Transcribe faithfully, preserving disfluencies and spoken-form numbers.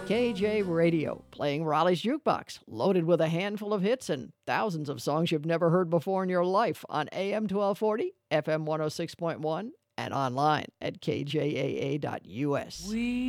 K J Radio, playing Raleigh's Jukebox, loaded with a handful of hits and thousands of songs you've never heard before in your life on A M twelve forty, F M one oh six point one, and online at K J A A dot U S. We